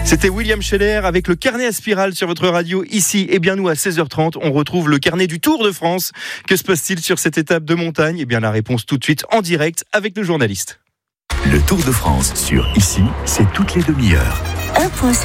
C'était William Scheller avec le carnet à spirale sur votre radio ici. Et bien nous à 16h30, on retrouve le carnet du Tour de France. Que se passe-t-il sur cette étape de montagne ? Eh bien la réponse tout de suite en direct avec le journaliste. Le Tour de France sur Ici, c'est toutes les demi-heures. Un point sur